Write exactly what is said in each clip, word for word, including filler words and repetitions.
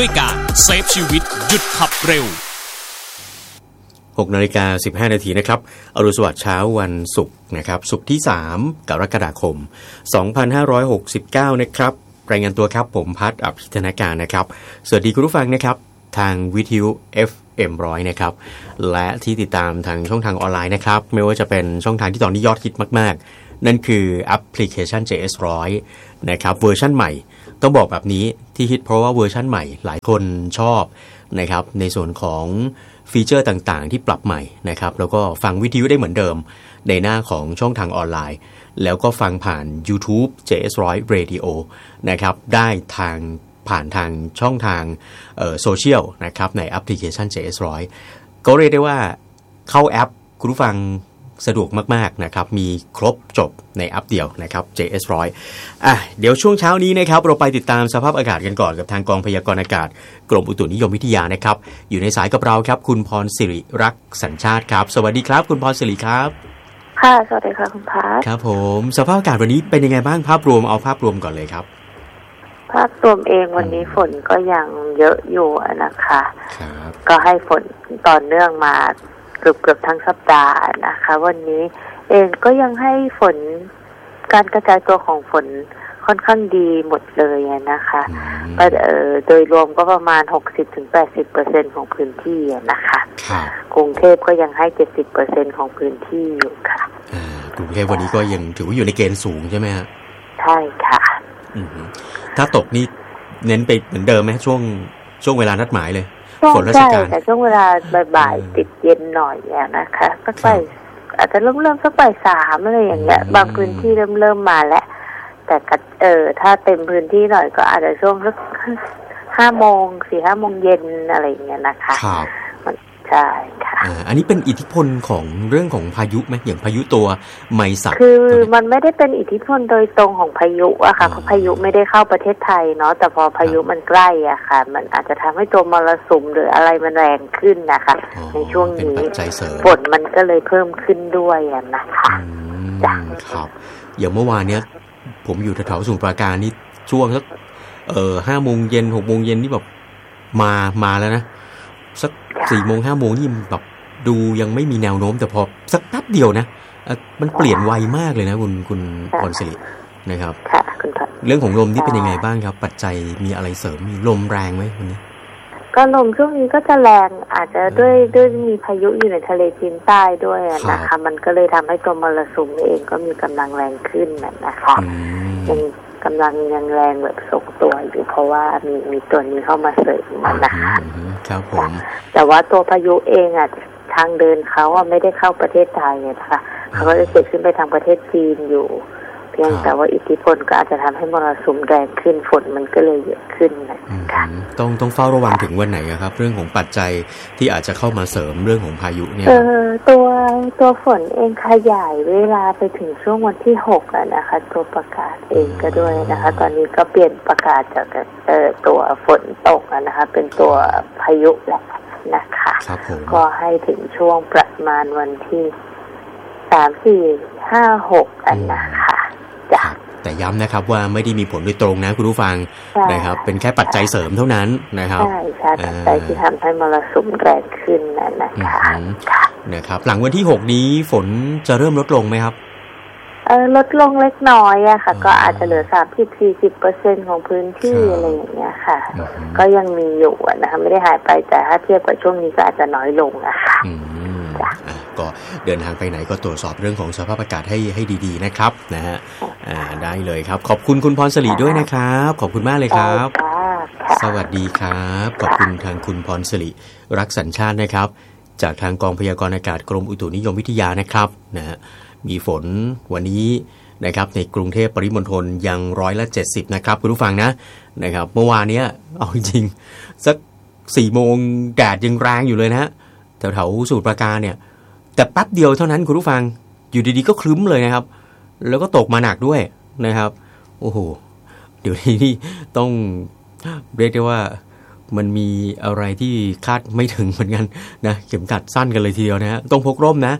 ด้วยการเซฟชีวิตหยุดขับเร็วหกนาฬิกาสิบห้านาทีนะครับอรุณสวัสดิ์เช้าวันศุกร์นะครับศุกร์ที่สามกรกฎาคมสองพันห้าร้อยหกสิบเก้านะครับรายงานตัวครับผมพัฒน์อภิธนาการนะครับสวัสดีคุณผู้ฟังนะครับทางวิทยุ เอฟ เอ็ม หนึ่งร้อยนะครับและที่ติดตามทางช่องทางออนไลน์นะครับไม่ว่าจะเป็นช่องทางที่ตอนนี้ยอดฮิตมากๆนั่นคือแอปพลิเคชัน เจ เอส หนึ่งร้อยนะครับเวอร์ชันใหม่ต้องบอกแบบนี้ที่ฮิตเพราะว่าเวอร์ชันใหม่หลายคนชอบนะครับในส่วนของฟีเจอร์ต่างๆที่ปรับใหม่นะครับแล้วก็ฟังวิทยุได้เหมือนเดิมในหน้าของช่องทางออนไลน์แล้วก็ฟังผ่าน YouTube เจ เอส หนึ่งร้อย Radio นะครับได้ทางผ่านทางช่องทางเอ่อโซเชียลนะครับในแอปพลิเคชัน เจ เอส หนึ่งร้อยก็เรียกได้ว่าเข้าแอปคุณผู้ฟังสะดวกมากๆนะครับมีครบจบในแอปเดียวนะครับ เจ เอส หนึ่งร้อยอ่ะเดี๋ยวช่วงเช้านี้นะครับเราไปติดตามสภาพอากาศกันก่อนกับทางกองพยากรณ์อากาศกรมอุตุนิยมวิทยานะครับอยู่ในสายกับเราครับคุณพรศิริรักษ์สัญชาติครับสวัสดีครับคุณพรศิริครับค่ะสวัสดีค่ะคุณพัฒน์ครับผมสภาพอากาศวันนี้เป็นยังไงบ้างภาพรวมเอาภาพรวมก่อนเลยครับภาพรวมเองวันนี้ฝนก็ยังเยอะอยู่นะคะครับก็ให้ฝนต่อเนื่องมาเกือบเกือบทั้งสัปดาห์นะคะวันนี้เองก็ยังให้ฝนการกระจายตัวของฝนค่อนข้างดีหมดเลยนะคะก็เอ่อโดยรวมก็ประมาณ หกสิบถึงแปดสิบเปอร์เซ็นต์ ของพื้นที่นะคะกรุงเทพก็ยังให้ เจ็ดสิบเปอร์เซ็นต์ ของพื้นที่อยู่ค่ะกรุงเทพวันนี้ก็ยังถือว่าอยู่ในเกณฑ์สูงใช่ไหมฮะใช่ค่ะถ้าตกนี่เน้นไปเหมือนเดิมไหมช่วงช่วงเวลานัดหมายเลยฝนราชการแต่ช่วงเวลาบ่ายๆติดเย็นหน่อยอย่างนะคะสักบ่ายอาจจะเริ่มเริ่มสักบ่ายสามอะไรอย่างเงี้ยบางพื้นที่เริ่มเริ่มมาแล้วแต่เออถ้าเต็มพื้นที่หน่อยก็อาจจะช่วงสักห้าโมงสี่ห้าโมงเย็นอะไรอย่างเงี้ยนะคะครับใช่ค่ะอันนี้เป็นอิทธิพลของเรื่องของพายุไหมอย่างพายุตัวไมซักคือมันไม่ได้เป็นอิทธิพลโดยตรงของพายุอะค่ะเพราะพายุไม่ได้เข้าประเทศไทยเนาะแต่พอพายุมันใกล้อะค่ะมันอาจจะทำให้ตัวมรสุมหรืออะไรมันแรงขึ้นนะคะในช่วงนี้ฝนมันก็เลยเพิ่มขึ้นด้วยนะคะจ้ะครับอย่างเมื่อวานเนี้ยผมอยู่แถวๆสมุทรปราการนี่ช่วงสักเอ่อห้าโมงเย็นหกโมงเย็นนี่แบบมามาแล้วนะสักสี่โมงห้าโมงนี่แบบดูยังไม่มีแนวโน้มแต่พอสักแป๊บเดียวนะมันเปลี่ยนไวมากเลยนะคุณคุณพรศิรินะครับเรื่องของลมนี่เป็นยังไงบ้างครับปัจจัยมีอะไรเสริมมีลมแรงไหมวันนี้ก็ลมช่วงนี้ก็จะแรงอาจจะด้วยด้วยมีพายุอยู่ในทะเลจีนใต้ด้วยนะคะมันก็เลยทำให้ตัวมรสุมเองก็มีกำลังแรงขึ้นนะคะยังกำลังยังแรงแบบทรงตัวอยู่เพราะว่ามีมีตัวนี้เข้ามาเสริมนะคะครับผมแต่ว่าตัวพายุเองอ่ะทางเดินเขาอ่ะไม่ได้เข้าประเทศไทยนะคะเขาก็จะเกิดขึ้นไปทางประเทศจีนอยู่เพียงแต่ว่าอิทธิพลก็อาจจะทำให้มรสุมแรงขึ้นฝนมันก็เลยเยอะขึ้นนะคะต้องต้องเฝ้าระวังถึงวันไหนครับเรื่องของปัจจัยที่อาจจะเข้ามาเสริมเรื่องของพายุเนี่ยเออตัวตัวฝนเองขยายเวลาไปถึงช่วงวันที่หกแล้วนะคะตัวประกาศเองก็ด้วยนะคะตอนนี้ก็เปลี่ยนประกาศจากเอ่อตัวฝนตกนะคะเป็นตัวพายุแหละนะคะก็ให้ถึงช่วงประมาณวันที่สามสี่ห้าหกอันนะคะแต่ย้ำนะครับว่าไม่ได้มีผลโดยตรงนะคุณผู้ฟังนะครับเป็นแค่ปัจจัยเสริมเท่านั้นนะครับใช่ใช่ปัจจัยที่ทำให้มรสุมแรงขึ้นนั่นนะคะนะครับหลังวันที่หกนี้ฝนจะเริ่มลดลงไหมครับเออลดลงเล็กน้อยอะค่ะก็อาจจะเหลือสามสิบสี่สิบเปอร์เซ็นต์ของพื้นที่อะไรอย่างเงี้ยค่ะก็ยังมีอยู่นะคะไม่ได้หายไปแต่ถ้าเทียบกับช่วงนี้ก็อาจจะน้อยลงนะคะก็เดินทางไปไหนก็ตรวจสอบเรื่องของสภาพอากาศให้ให้ดีๆนะครับนะฮะได้เลยครับขอบคุณคุณพรศิริด้วยนะครับขอบคุณมากเลยครับสวัสดีครับขอบคุณทางคุณพรศิริรักสัญชาตินะครับจากทางกองพยากรณ์อากาศกรมอุตุนิยมวิทยานะครับนะฮะมีฝนวันนี้นะครับในกรุงเทพปริมณฑลยังร้อยละเจ็ดสิบนะครับคุณผู้ฟังนะนะครับเมื่อวานเนี้ยเอาจริงสักสี่โมงแดดยังแรงอยู่เลยนะฮะแถวๆสมุทรปราการเนี่ยแต่แป๊บเดียวเท่านั้นคุณผู้ฟังอยู่ดีๆก็ครึ้มเลยนะครับแล้วก็ตกมาหนักด้วยนะครับโอ้โหเดี๋ยวนี้นี่ต้องเรียกได้ว่ามันมีอะไรที่คาดไม่ถึงเหมือนกันนะเข็มขัดสั้นกันเลยทีเดียวนะฮะต้องพกร่มนะ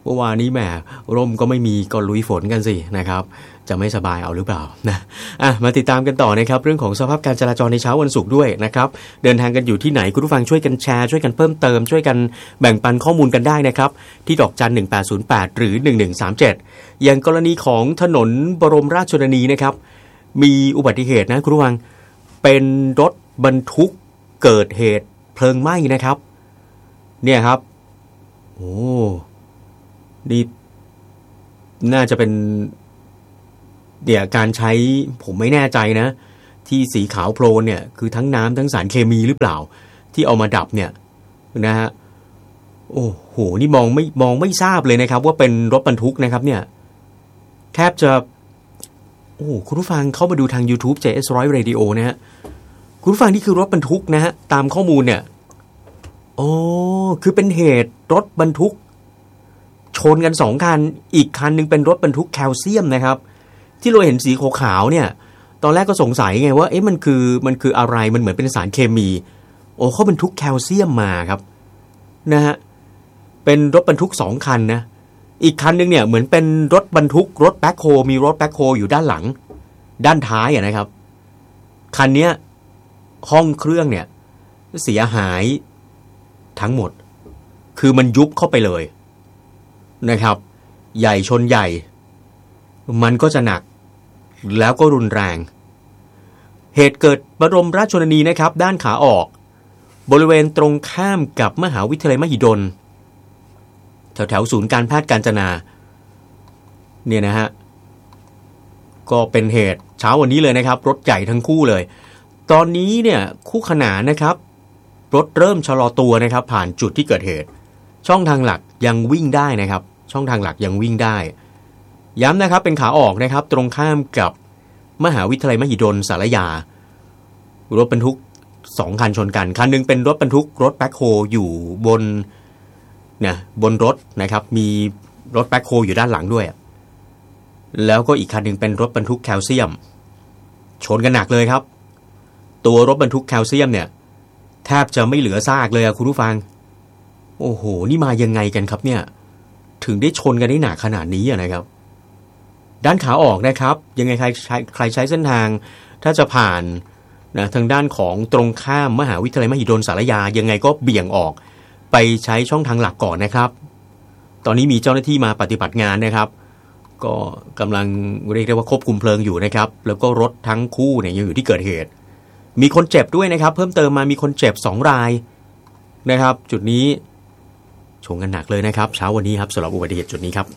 มื่อวานนี้แหมร่มก็ไม่มีก็ลุยฝนกันสินะครับจะไม่สบายเอาหรือเปล่านะอ่ะมาติดตามกันต่อนะครับเรื่องของสภาพการจราจรในเช้าวันศุกร์ด้วยนะครับเดินทางกันอยู่ที่ไหนคุณผู้ฟังช่วยกันแชร์ช่วยกันเพิ่มเติมช่วยกันแบ่งปันข้อมูลกันได้นะครับที่ดอกจันหนึ่งแปดศูนย์แปดหรือหนึ่งหนึ่งสามเจ็ดอย่างกรณีของถนนบรมราชชนนีนะครับมีอุบัติเหตุนะคุณผู้ฟังเป็นรถบรรทุกเกิดเหตุเพลิงไหม้นะครับเนี่ยครับโอ้นี่น่าจะเป็นเดี๋ยวการใช้ผมไม่แน่ใจนะที่สีขาวโพลนเนี่ยคือทั้งน้ำทั้งสารเคมีหรือเปล่าที่เอามาดับเนี่ยนะฮะโอ้โหนี่มองไม่มองไม่ทราบเลยนะครับว่าเป็นรถบรรทุกนะครับเนี่ยแทบจะโอ้คุณผู้ฟังเข้ามาดูทาง YouTube เจ เอส หนึ่งร้อย Radio นะฮะคุณผู้ฟังนี่คือรถบรรทุกนะฮะตามข้อมูลเนี่ยโอ้คือเป็นเหตุรถบรรทุกชนกันสองคันอีกคันนึงเป็นรถบรรทุกแคลเซียมนะครับที่เราเห็นสีขาวๆเนี่ยตอนแรกก็สงสัยไงว่าเอ๊ะมันคือมันคืออะไรมันเหมือนเป็นสารเคมีโอ้เขาบรรทุกแคลเซียมมาครับนะฮะเป็นรถบรรทุกสองคันนะอีกคันนึงเนี่ยเหมือนเป็นรถบรรทุกรถแบ็คโฮมีรถแบ็คโฮอยู่ด้านหลังด้านท้ายอ่ะนะครับคันเนี้ยห้องเครื่องเนี่ยเสียหายทั้งหมดคือมันยุบเข้าไปเลยนะครับใหญ่ชนใหญ่มันก็จะหนักแล้วก็รุนแรงเหตุเกิดบรมราชชนนีนะครับด้านขาออกบริเวณตรงข้ามกับมหาวิทยาลัยมหิดลแถวแถวศูนย์การแพทย์กาญจนาเนี่ยนะฮะก็เป็นเหตุเช้าวันนี้เลยนะครับรถใหญ่ทั้งคู่เลยตอนนี้เนี่ยคู่ขนานนะครับรถเริ่มชะลอตัวนะครับผ่านจุดที่เกิดเหตุช่องทางหลักยังวิ่งได้นะครับช่องทางหลักยังวิ่งได้ย้ำนะครับเป็นขาออกนะครับตรงข้ามกับมหาวิทยาลัยมหิดลสารยารถบรรทุกสองคันชนกันคันนึงเป็นรถบรรทุกรถแบ็คโฮอยู่บนนะบนรถนะครับมีรถแบ็คโฮอยู่ด้านหลังด้วยแล้วก็อีกคันนึงเป็นรถบรรทุกแคลเซียมชนกันหนักเลยครับตัวรถบรรทุกแคลเซียมเนี่ยแทบจะไม่เหลือซากเลยอะคุณผู้ฟังโอ้โหนี่มายังไงกันครับเนี่ยถึงได้ชนกันได้หนักขนาดนี้อะนะครับด้านขาออกนะครับยังไงใครใช้ใครใช้เส้นทางถ้าจะผ่านนะทางด้านของตรงข้ามมหาวิทยาลัยมหิดลสารยายังไงก็เบี่ยงออกไปใช้ช่องทางหลักก่อนนะครับตอนนี้มีเจ้าหน้าที่มาปฏิบัติงานนะครับก็กำลังเรียกได้ว่าควบคุมเพลิงอยู่นะครับแล้วก็รถทั้งคู่เนี่ยยังอยู่ที่เกิดเหตุมีคนเจ็บด้วยนะครับเพิ่มเติมมามีคนเจ็บสองรายนะครับจุดนี้ชงกันหนักเลยนะครับเช้าวันนี้ครับสำหรับอุบัติเหตุจุดนี้ครับ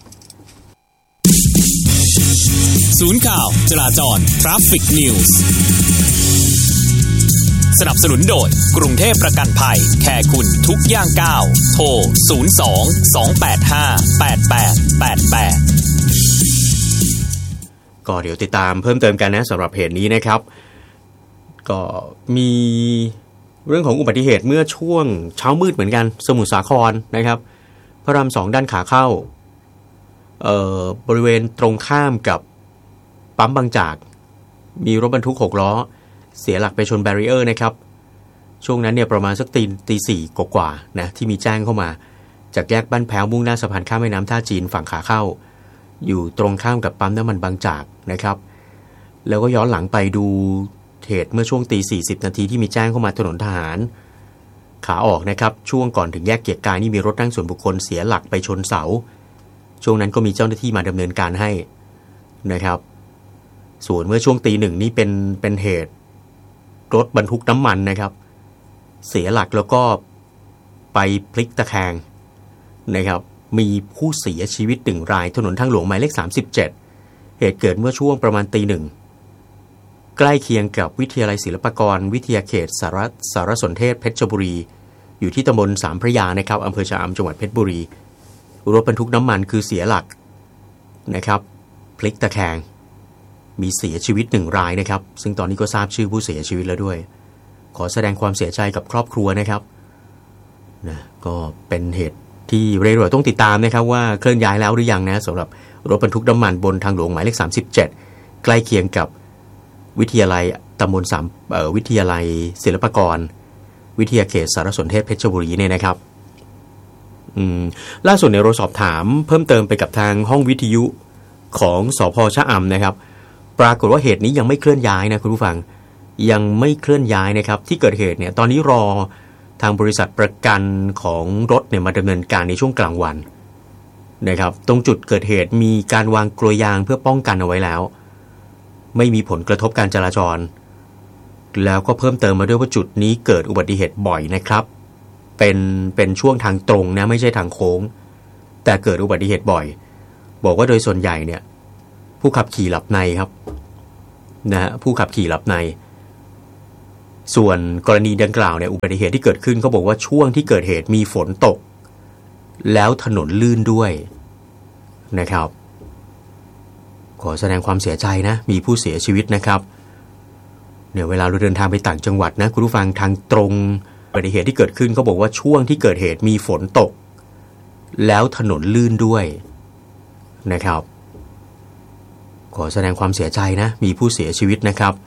ศูนย์ข่าวจราจร Traffic News สนับสนุนโดยกรุงเทพประกันภัยแคร์คุณทุกย่างก้าวโทรศูนย์ สอง สอง แปด ห้า แปด แปด แปด แปดก็เดี๋ยวติดตามเพิ่มเติมกันนะสำหรับเหตุนี้นะครับก็มีเรื่องของอุบัติเหตุเมื่อช่วงเช้ามืดเหมือนกันสมุทรสาครนะครับพระรามสองด้านขาเข้าเอ่อบริเวณตรงข้ามกับปั๊มบางจากมีรถบรรทุกหกล้อเสียหลักไปชนแบรีเออร์นะครับช่วงนั้นเนี่ยประมาณสักตีตีสี่กว่าๆนะที่มีแจ้งเข้ามาจากแยกบ้านแพ้วมุ่งหน้าสะพานข้ามแม่น้ำท่าจีนฝั่งขาเข้าอยู่ตรงข้ามกับปั๊มน้ำมันบางจากนะครับแล้วก็ย้อนหลังไปดูเหตุเมื่อช่วงตีสี่สิบนาทีที่มีแจ้งเข้ามาถนนทหารขาออกนะครับช่วงก่อนถึงแยกเกียรติกายนี่มีรถนั่งส่วนบุคคลเสียหลักไปชนเสาช่วงนั้นก็มีเจ้าหน้าที่มาดำเนินการให้นะครับส่วนเมื่อช่วงตีหนึ่งนี่เป็นเป็นเหตุรถบรรทุกน้ำมันนะครับเสียหลักแล้วก็ไปพลิกตะแคงนะครับมีผู้เสียชีวิตหนึ่งรายถนนทางหลวงหมายเลขสามสิบเจ็ดเหตุเกิดเมื่อช่วงประมาณตีหนึ่งใกล้เคียงกับวิทยาลัยศิลปากรวิทยาเขตสารสารสนเทศเพชรบุรีอยู่ที่ตำบลสามพระยานะครับอำเภอชะอำจังหวัดเพชรบุรีรถบรรทุกน้ำมันคือเสียหลักนะครับพลิกตะแคงมีเสียชีวิตหนึ่งรายนะครับซึ่งตอนนี้ก็ทราบชื่อผู้เสียชีวิตแล้วด้วยขอแสดงความเสียใจกับครอบครัวนะครับนะก็เป็นเหตุที่เร่งด่วนต้องติดตามนะครับว่าเคลื่อนย้ายแล้วหรือยังนะสำหรับรถบรรทุกน้ำมันบนทางหลวงหมายเลขสามสิบเจ็ดใกล้เคียงกับวิทยาลัยตำบลสามเอ่อวิทยาลัยศิลปากรวิทยาเขตสารสนเทศเพชรบุรีเนี่ยนะครับอืมล่าสุดเนี่ยเราสอบถามเพิ่มเติมไปกับทางห้องวิทยุของสภ.ชะอำนะครับปรากฏว่าเหตุนี้ยังไม่เคลื่อนย้ายนะคุณผู้ฟังยังไม่เคลื่อนย้ายนะครับที่เกิดเหตุเนี่ยตอนนี้รอทางบริษัทประกันของรถเนี่ยมาดำเนินการในช่วงกลางวันนะครับตรงจุดเกิดเหตุมีการวางกลวยยางเพื่อป้องกันเอาไว้แล้วไม่มีผลกระทบการจราจรแล้วก็เพิ่มเติมมาด้วยว่าจุดนี้เกิดอุบัติเหตุบ่อยนะครับเป็นเป็นช่วงทางตรงนะไม่ใช่ทางโค้งแต่เกิดอุบัติเหตุบ่อยบอกว่าโดยส่วนใหญ่เนี่ยผู้ขับขี่หลับในครับนะฮะผู้ขับขี่หลับในส่วนกรณีดังกล่าวเนี่ยอุบัติเหตุที่เกิดขึ้นเขาบอกว่าช่วงที่เกิดเหตุมีฝนตกแล้วถนนลื่นด้วยนะครับขอแสดงความเสียใจนะมีผู้เสียชีวิตนะครับเนี่ยเวลาเราเดินทางไปต่างจังหวัดนะคุณผู้ฟังทางตรงอุบัติเหตุที่เกิดขึ้นเขาบอกว่าช่วงที่เกิดเหตุมีฝนตกแล้วถนนลื่นด้วยนะครับขอแสดงความเสียใจนะมีผู้เสียชีวิตนะครับ